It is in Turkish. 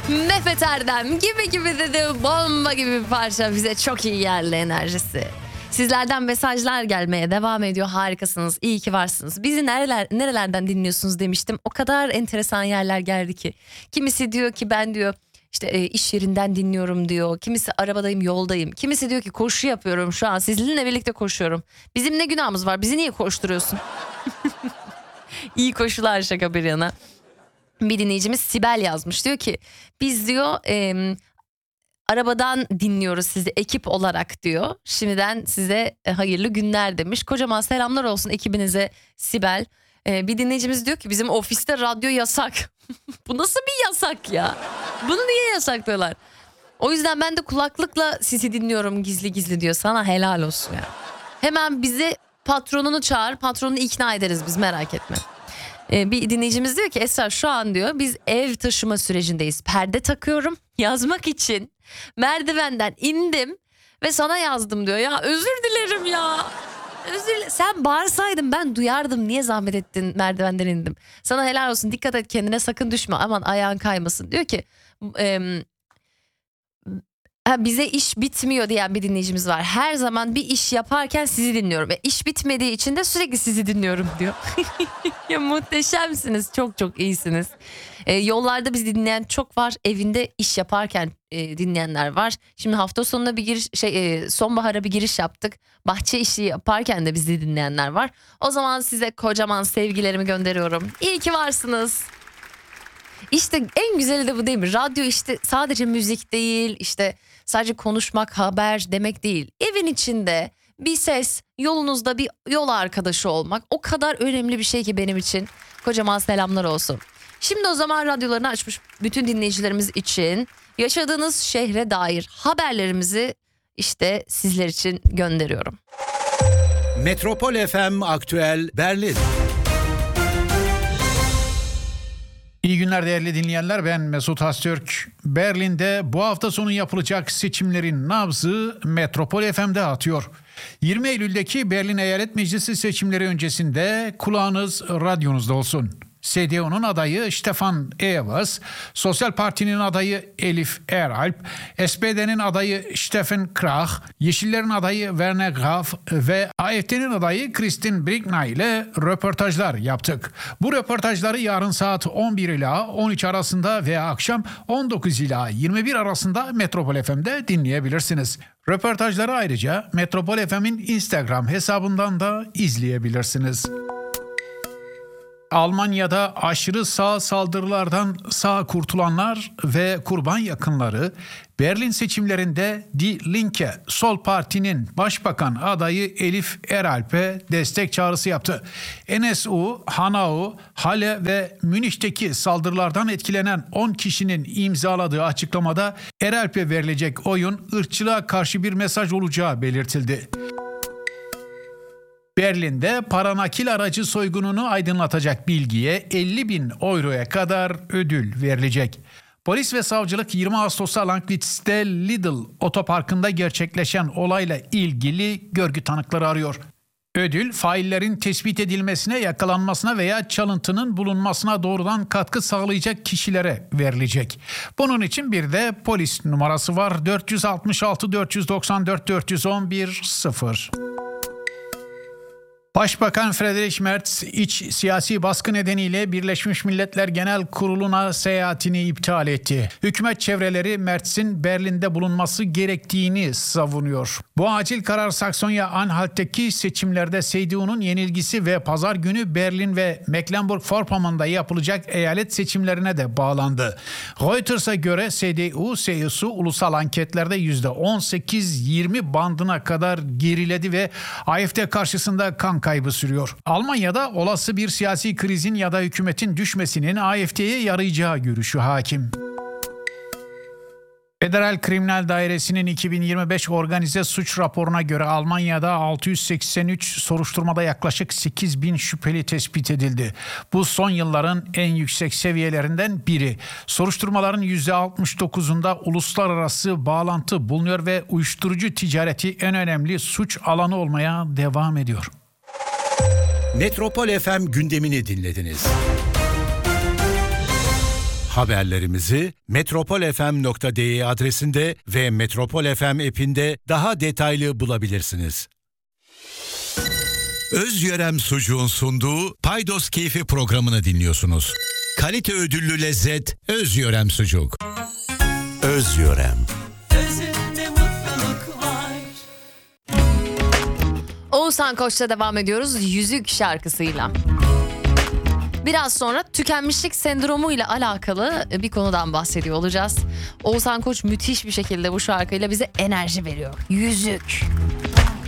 Mehmet Erdem gibi dedi, bomba gibi bir parça, bize çok iyi geldi enerjisi. Sizlerden mesajlar gelmeye devam ediyor. Harikasınız, iyi ki varsınız. Bizi nerelerden dinliyorsunuz demiştim. O kadar enteresan yerler geldi ki. Kimisi diyor ki ben diyor işte iş yerinden dinliyorum diyor. Kimisi arabadayım, yoldayım. Kimisi diyor ki koşu yapıyorum şu an, sizinle birlikte koşuyorum. Bizim ne günahımız var, bizi niye koşturuyorsun? İyi koşular, şaka bir yana. Bir dinleyicimiz Sibel yazmış, diyor ki biz diyor arabadan dinliyoruz sizi ekip olarak diyor. Şimdiden size hayırlı günler demiş. Kocaman selamlar olsun ekibinize Sibel. Bir dinleyicimiz diyor ki bizim ofiste radyo yasak. Bu nasıl bir yasak ya? Bunu niye yasaklıyorlar? O yüzden ben de kulaklıkla sizi dinliyorum gizli gizli diyor. Sana helal olsun ya. Hemen bize patronunu çağır, patronunu ikna ederiz biz, merak etme. Bir dinleyicimiz diyor ki Esra şu an diyor biz ev taşıma sürecindeyiz. Perde takıyorum, yazmak için merdivenden indim ve sana yazdım diyor. Ya özür dilerim ya. Sen bağırsaydın ben duyardım, niye zahmet ettin, merdivenden indim. Sana helal olsun, dikkat et kendine, sakın düşme, aman ayağın kaymasın. Diyor ki bize iş bitmiyor diyen bir dinleyicimiz var. Her zaman bir iş yaparken sizi dinliyorum ve iş bitmediği için de sürekli sizi dinliyorum diyor. Ya muhteşemsiniz, çok çok iyisiniz. Yollarda bizi dinleyen çok var, evinde iş yaparken dinleyenler var. Şimdi hafta sonuna bir giriş sonbahara bir giriş yaptık. Bahçe işi yaparken de bizi dinleyenler var. O zaman size kocaman sevgilerimi gönderiyorum. İyi ki varsınız. İşte en güzeli de bu değil mi? Radyo işte sadece müzik değil, işte sadece konuşmak, haber demek değil. Evin içinde bir ses, yolunuzda bir yol arkadaşı olmak o kadar önemli bir şey ki benim için. Kocaman selamlar olsun. Şimdi o zaman radyolarını açmış bütün dinleyicilerimiz için yaşadığınız şehre dair haberlerimizi işte sizler için gönderiyorum. Metropol FM Aktüel Berlin. İyi günler değerli dinleyenler, ben Mesut Hastürk. Berlin'de bu hafta sonu yapılacak seçimlerin nabzı Metropol FM'de atıyor. 20 Eylül'deki Berlin Eyalet Meclisi seçimleri öncesinde kulağınız radyonuzda olsun. CDU'nun adayı Stefan Evers, Sosyal Parti'nin adayı Elif Eralp, SPD'nin adayı Steffen Krach, Yeşillerin adayı Werner Graf ve AfD'nin adayı Christine Brigna ile röportajlar yaptık. Bu röportajları yarın saat 11 ila 13 arasında ve akşam 19 ila 21 arasında Metropol FM'de dinleyebilirsiniz. Röportajları ayrıca Metropol FM'in Instagram hesabından da izleyebilirsiniz. Almanya'da aşırı sağ saldırılardan sağ kurtulanlar ve kurban yakınları Berlin seçimlerinde Die Linke, Sol Parti'nin başbakan adayı Elif Eralp'e destek çağrısı yaptı. NSU, Hanau, Halle ve Münih'teki saldırılardan etkilenen 10 kişinin imzaladığı açıklamada Eralp'e verilecek oyun ırkçılığa karşı bir mesaj olacağı belirtildi. Berlin'de paranakil aracı soygununu aydınlatacak bilgiye 50.000 euroya kadar ödül verilecek. Polis ve savcılık 20 Ağustos'ta Langwitz'te Lidl otoparkında gerçekleşen olayla ilgili görgü tanıkları arıyor. Ödül, faillerin tespit edilmesine, yakalanmasına veya çalıntının bulunmasına doğrudan katkı sağlayacak kişilere verilecek. Bunun için bir de polis numarası var: 466 494 411 0. Başbakan Friedrich Merz iç siyasi baskı nedeniyle Birleşmiş Milletler Genel Kurulu'na seyahatini iptal etti. Hükümet çevreleri Merz'in Berlin'de bulunması gerektiğini savunuyor. Bu acil karar Saksonya-Anhalt'taki seçimlerde CDU'nun yenilgisi ve pazar günü Berlin ve Mecklenburg-Vorpommern'da yapılacak eyalet seçimlerine de bağlandı. Reuters'a göre CDU-CSU ulusal anketlerde %18-20 bandına kadar geriledi ve AfD karşısında kan kaybı sürüyor. Almanya'da olası bir siyasi krizin ya da hükümetin düşmesinin AfD'ye yarayacağı görüşü hakim. Federal Kriminal Dairesi'nin 2025 organize suç raporuna göre Almanya'da 683 soruşturmada yaklaşık 8.000 şüpheli tespit edildi. Bu son yılların en yüksek seviyelerinden biri. Soruşturmaların %69'unda uluslararası bağlantı bulunuyor ve uyuşturucu ticareti en önemli suç alanı olmaya devam ediyor. Metropol FM gündemini dinlediniz. Haberlerimizi metropolfm.de adresinde ve Metropol FM app'inde daha detaylı bulabilirsiniz. Özyörem Sucuğun sunduğu Paydos Keyfi programını dinliyorsunuz. Kalite ödüllü lezzet Özyörem Sucuk. Özyörem. Özünde mutluluk var. Oğuzhan Koç'ta devam ediyoruz Yüzük şarkısıyla. Biraz sonra tükenmişlik sendromuyla alakalı bir konudan bahsediyor olacağız. Oğuzhan Koç müthiş bir şekilde bu şarkıyla bize enerji veriyor. Yüzük.